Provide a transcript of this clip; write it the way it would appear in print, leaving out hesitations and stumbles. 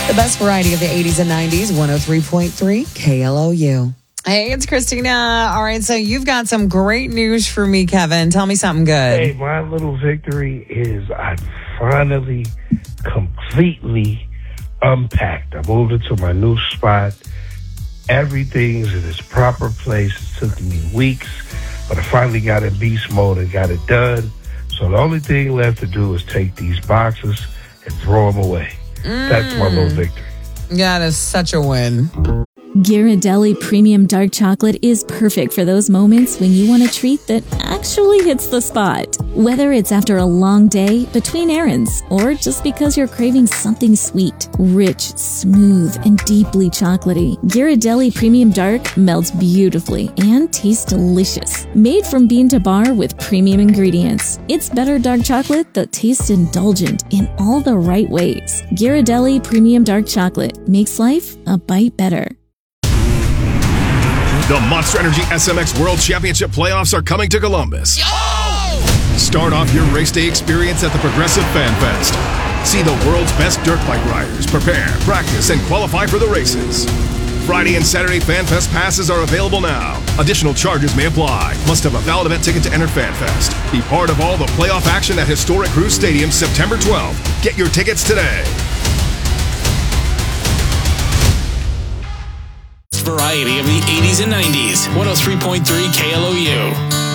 The best variety of the 80s and 90s, 103.3 KLOU. Hey, it's Christina. All right, so you've got some great news for me, Kevin. Tell me something good. Hey, my little victory is I finally completely unpacked. I moved into my new spot. Everything's in its proper place. It took me weeks, but I finally got in beast mode and got it done. So the only thing left to do is take these boxes and throw them away. That's my little victory. Yeah, that is such a win. Ghirardelli Premium Dark Chocolate is perfect for those moments when you want a treat that actually hits the spot. Whether it's after a long day, between errands, or just because you're craving something sweet, rich, smooth, and deeply chocolatey, Ghirardelli Premium Dark melts beautifully and tastes delicious. Made from bean to bar with premium ingredients, it's better dark chocolate that tastes indulgent in all the right ways. Ghirardelli Premium Dark Chocolate makes life a bite better. The Monster Energy SMX World Championship playoffs are coming to Columbus. Oh! Start off your race day experience at the Progressive Fan Fest. See the world's best dirt bike riders prepare, practice, and qualify for the races. Friday and Saturday Fan Fest passes are available now. Additional charges may apply. Must have a valid event ticket to enter Fan Fest. Be part of all the playoff action at Historic Cruise Stadium September 12th. Get your tickets today. Variety of the 80s and 90s. 103.3 KLOU.